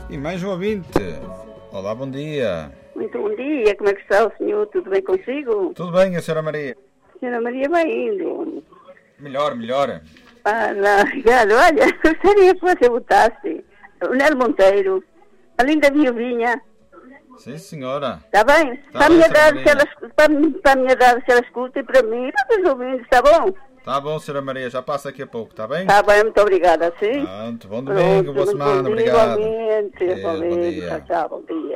E mais um ouvinte. Olá, bom dia. Muito bom dia, como é que está o senhor? Tudo bem consigo? Tudo bem, a senhora Maria? A senhora Maria vai indo. Melhor. Obrigado. Olha, gostaria que você votasse o Nelo Monteiro, a linda viuvinha. Sim, senhora. Está bem? Tá para a bem, minha senhora idade, se ela escuta, e para mim, para os ouvintes, está bom? Tá bom, senhora Maria, já passa daqui a pouco, tá bem? Está bem, muito obrigada, sim? Pronto, bom domingo, boa semana, bom dia, obrigado. igualmente, Bom dia. tchau, bom dia.